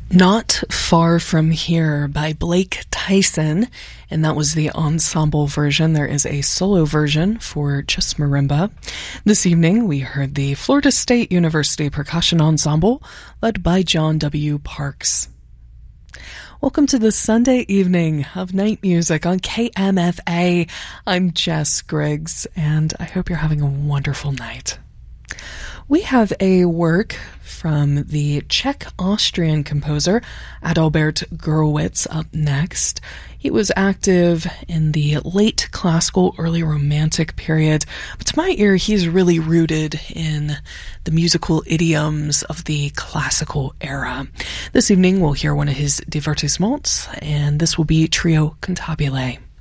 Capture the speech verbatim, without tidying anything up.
Not Far From Here by Blake Tyson, and that was the ensemble version. There is a solo version for just marimba. This evening, we heard the Florida State University Percussion Ensemble, led by John W. Parks. Welcome to the Sunday evening of Night Music on K M F A. I'm Jess Griggs, and I hope you're having a wonderful night. We have a work from the Czech-Austrian composer Adalbert Gurewitz up next. He was active in the late classical, early romantic period, but to my ear, he's really rooted in the musical idioms of the classical era. This evening, we'll hear one of his divertissements, and this will be Trio Cantabile.